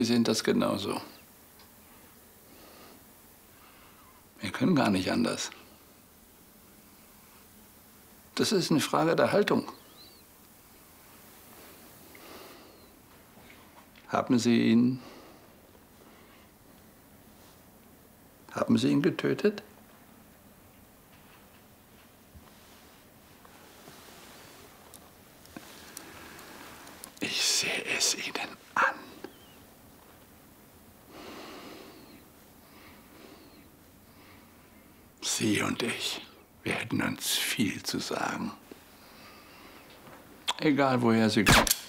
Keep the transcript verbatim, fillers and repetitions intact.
Sie sehen das genauso. Wir können gar nicht anders. Das ist eine Frage der Haltung. Haben Sie ihn... Haben Sie ihn getötet? Ich sehe es Ihnen an. Sie und ich, wir hätten uns viel zu sagen. Egal, woher Sie kommen.